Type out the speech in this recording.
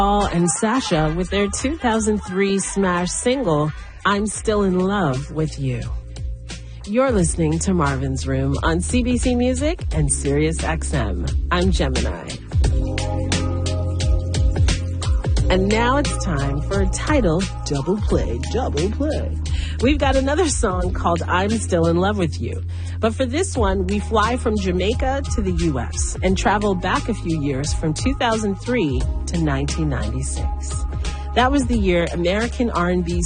Paul and Sasha with their 2003 smash single, I'm Still in Love with You. You're listening to Marvin's Room on CBC Music and Sirius XM. I'm Gemini. And now it's time for a title double play. We've got another song called I'm Still in Love with You. But for this one, we fly from Jamaica to the U.S. and travel back a few years from 2003 to 1996. That was the year American R&B